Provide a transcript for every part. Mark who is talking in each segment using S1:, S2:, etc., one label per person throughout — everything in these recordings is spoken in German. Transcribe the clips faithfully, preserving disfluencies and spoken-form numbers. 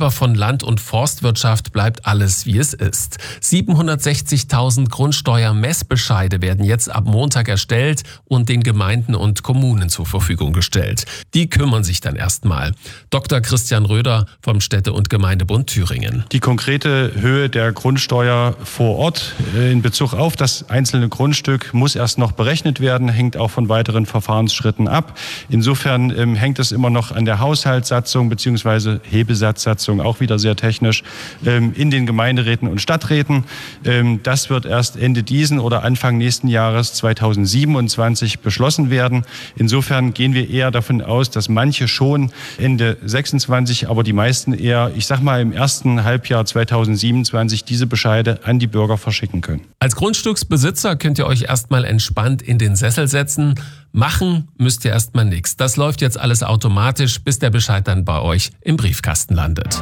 S1: aber von Land- und Forstwirtschaft bleibt alles, wie es ist. siebenhundertsechzigtausend Grundsteuer-Messbescheide werden jetzt ab Montag erstellt und den Gemeinden und Kommunen zur Verfügung gestellt. Die kümmern sich dann erstmal. Doktor Christian Röder vom Städte- und Gemeindebund Thüringen.
S2: Die konkrete Höhe der Grundsteuer vor Ort in Bezug auf das einzelne Grundstück muss erst noch berechnet werden, hängt auch von weiteren Verfahrensschritten ab. Insofern ähm, hängt es immer noch an der Haushaltssatzung bzw. Hebesatzsatzung, auch wieder sehr technisch, ähm, in den Gemeinderäten und Stadträten. Ähm, das wird erst Ende diesen oder Anfang nächsten Jahres zweitausendsiebenundzwanzig beschlossen werden. Insofern gehen wir eher davon aus, dass manche schon Ende sechsundzwanzig, aber die meisten eher, ich sag mal, im ersten Halbjahr zweitausendsiebenundzwanzig diese Bescheide an die Bürger verschicken können.
S1: Als Grundstücksbesitzer könnt ihr euch erstmal entspannt in den Sessel setzen. Machen müsst ihr erstmal nichts. Das läuft jetzt alles automatisch, bis der Bescheid dann bei euch im Briefkasten landet.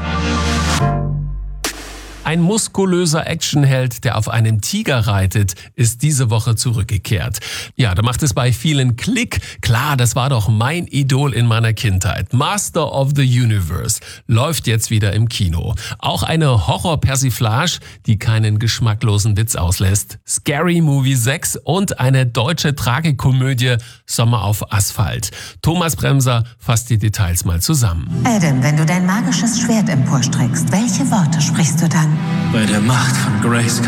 S1: Ein muskulöser Actionheld, der auf einem Tiger reitet, ist diese Woche zurückgekehrt. Ja, da macht es bei vielen Klick. Klar, das war doch mein Idol in meiner Kindheit. Master of the Universe läuft jetzt wieder im Kino. Auch eine Horror-Persiflage, die keinen geschmacklosen Witz auslässt. Scary Movie sechs und eine deutsche Tragikomödie Sommer auf Asphalt. Thomas Bremser fasst die Details mal zusammen.
S3: Adam, wenn du dein magisches Schwert emporstreckst, welche Worte sprichst du dann?
S4: Bei der Macht von Grayskull.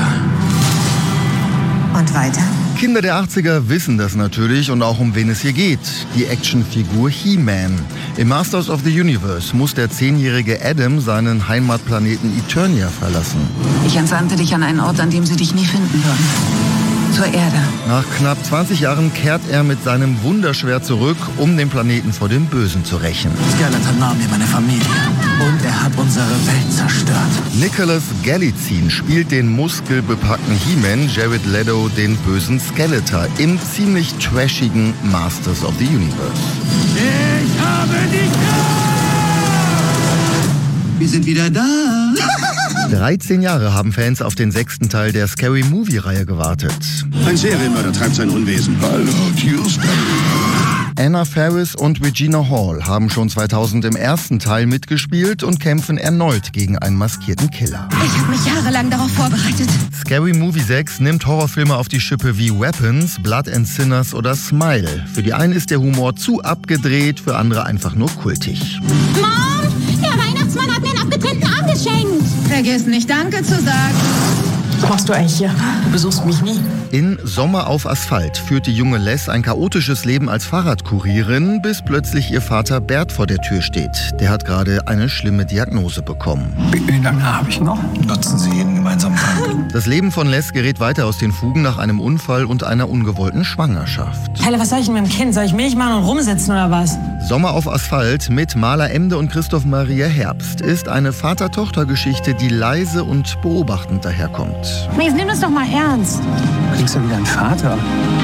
S3: Und weiter?
S5: Kinder der achtziger wissen das natürlich und auch um wen es hier geht. Die Actionfigur He-Man. Im Masters of the Universe muss der zehnjährige Adam seinen Heimatplaneten Eternia verlassen.
S6: Ich entsandte dich an einen Ort, an dem sie dich nie finden würden. Zur Erde.
S5: Nach knapp zwanzig Jahren kehrt er mit seinem Wunderschwert zurück, um den Planeten vor dem Bösen zu rächen.
S4: Skeletor nahm mir meine Familie und er hat unsere Welt zerstört.
S5: Nicholas Galitzine spielt den muskelbepackten He-Man, Jared Leto den bösen Skeletor im ziemlich trashigen Masters of the Universe.
S4: Ich habe die Kraft! Wir sind wieder da!
S5: dreizehn Jahre haben Fans auf den sechsten Teil der Scary Movie-Reihe gewartet.
S7: Ein Serienmörder treibt sein Unwesen. Hallo, Tuesday.
S5: Anna Faris und Regina Hall haben schon zweitausend im ersten Teil mitgespielt und kämpfen erneut gegen einen maskierten Killer.
S6: Ich habe mich jahrelang darauf vorbereitet.
S5: Scary Movie sechs nimmt Horrorfilme auf die Schippe wie Weapons, Blood and Sinners oder Smile. Für die einen ist der Humor zu abgedreht, für andere einfach nur kultig.
S8: Mom, der Weihnachtsmann hat mir einen abgetrennten Arm geschenkt.
S6: Vergiss nicht Danke zu sagen.
S9: Was machst du eigentlich hier? Du besuchst mich nie.
S5: In Sommer auf Asphalt führt die junge Les ein chaotisches Leben als Fahrradkurierin, bis plötzlich ihr Vater Bert vor der Tür steht. Der hat gerade eine schlimme Diagnose bekommen.
S9: Wie lange habe ich noch?
S4: Nutzen Sie jeden gemeinsamen Tag.
S5: Das Leben von Les gerät weiter aus den Fugen nach einem Unfall und einer ungewollten Schwangerschaft.
S9: Helle, was soll ich denn mit dem Kind? Soll ich Milch machen und rumsitzen oder was?
S5: Sommer auf Asphalt mit Maler Emde und Christoph Maria Herbst ist eine Vater-Tochter-Geschichte, die leise und beobachtend daherkommt.
S8: Jetzt nimm das doch mal ernst.
S9: Du klingst ja wie dein Vater.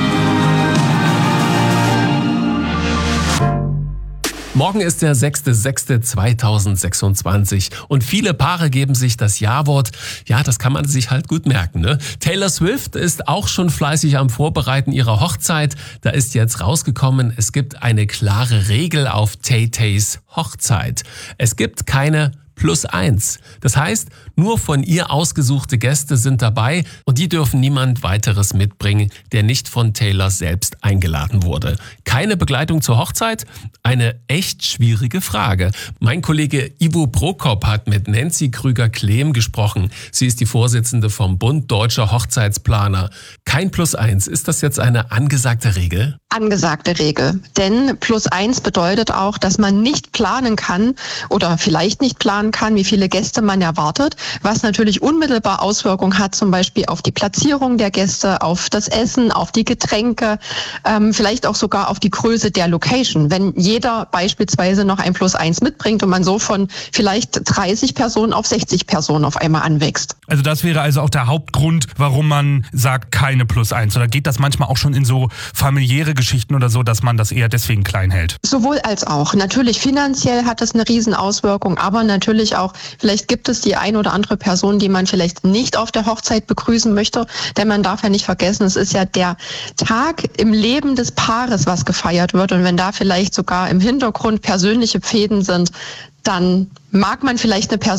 S1: Morgen ist der sechster sechster zweitausendsechsundzwanzig und viele Paare geben sich das Ja-Wort. Ja, das kann man sich halt gut merken, ne? Taylor Swift ist auch schon fleißig am Vorbereiten ihrer Hochzeit. Da ist jetzt rausgekommen, es gibt eine klare Regel auf Tay-Tays Hochzeit. Es gibt keine Plus eins. Das heißt, nur von ihr ausgesuchte Gäste sind dabei und die dürfen niemand weiteres mitbringen, der nicht von Taylor selbst eingeladen wurde. Keine Begleitung zur Hochzeit? Eine echt schwierige Frage. Mein Kollege Ivo Prokop hat mit Nancy Krüger-Klehm gesprochen. Sie ist die Vorsitzende vom Bund Deutscher Hochzeitsplaner. Kein Plus eins. Ist das jetzt eine angesagte Regel?
S10: Angesagte Regel. Denn Plus eins bedeutet auch, dass man nicht planen kann oder vielleicht nicht planen kann, wie viele Gäste man erwartet, was natürlich unmittelbar Auswirkungen hat, zum Beispiel auf die Platzierung der Gäste, auf das Essen, auf die Getränke, ähm, vielleicht auch sogar auf die Größe der Location. Wenn jeder beispielsweise noch ein Plus eins mitbringt und man so von vielleicht dreißig Personen auf sechzig Personen auf einmal anwächst.
S11: Also das wäre also auch der Hauptgrund, warum man sagt, keine Plus eins. Oder geht das manchmal auch schon in so familiäre Geschichten oder so, dass man das eher deswegen klein hält?
S10: Sowohl als auch. Natürlich finanziell hat das eine Riesenauswirkung, aber natürlich auch, vielleicht gibt es die ein oder andere Person, die man vielleicht nicht auf der Hochzeit begrüßen möchte, denn man darf ja nicht vergessen, es ist ja der Tag im Leben des Paares, was gefeiert wird, und wenn da vielleicht sogar im Hintergrund persönliche Fäden sind, dann mag man vielleicht eine Person